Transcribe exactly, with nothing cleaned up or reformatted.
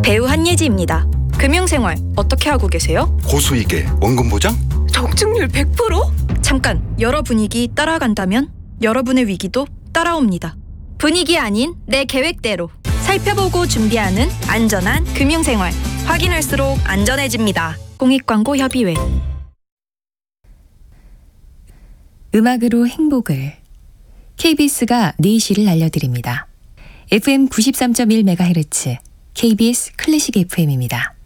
배우 한예지입니다. 금융생활 어떻게 하고 계세요? 고수익에 원금 보장? 적중률 백 퍼센트? 잠깐, 여러 분위기 따라간다면 여러분의 위기도 따라옵니다. 분위기 아닌 내 계획대로 살펴보고 준비하는 안전한 금융생활. 확인할수록 안전해집니다. 공익광고협의회. 음악으로 행복을. 케이비에스가 네 시를 알려드립니다. 에프엠 구십삼 점 일 메가헤르츠 케이비에스 클래식 에프엠입니다.